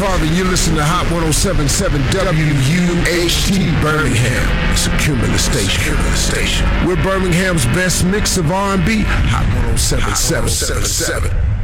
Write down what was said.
Carvin. You're listening to Hot 107.7 WUHT Birmingham. It's a Cumulus station. We're Birmingham's best mix of R&B. Hot 107.7.